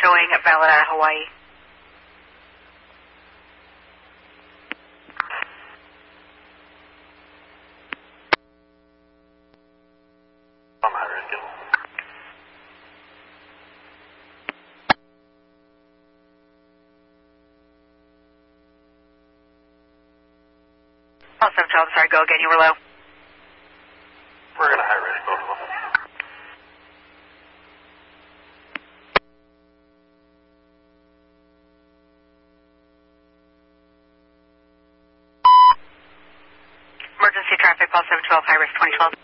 showing valid out of Hawaii. Oh, 712, sorry, go again, you were low. We're going to high risk both of them. Emergency traffic, call 712, high risk 2012.